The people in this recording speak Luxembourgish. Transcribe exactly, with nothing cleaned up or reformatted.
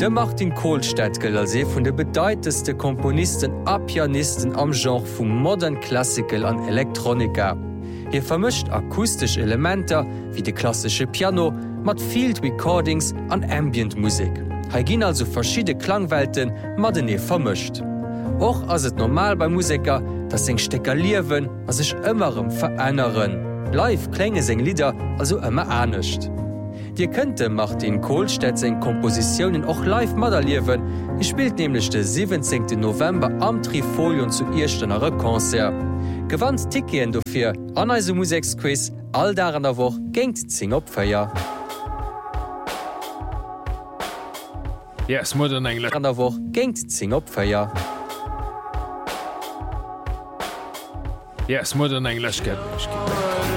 De Martin Kohlstedt gëll als ee vun de bedeitendste Komponisten a Pianisten am Genre vum Modern Classical an Elektronika. Hier vermischt akustisch Elementer wie de klassische Piano mat Field Recordings an Ambient-Musik. Ha ginn also verschiedene Klangwelten mat den ee vermischt. Och ass et normal bei Musiker, dat seg Stecker liewen as sech ëmmerem verënneren. Live klenge seg Lieder also ëmmer anecht. Dir könnte Martin Kohlstedt seg Kompositionen och live modelliewen. Er spielt nämlich den siebzehnten November am Trifolion zu Irstenere Konzert. Gewandt Tikien dofir an eise Musiksquiz all da an der Woch géint zing opfeier. Yes, modern English. An der Woch géint zing opfeier. Yes, modern English get me.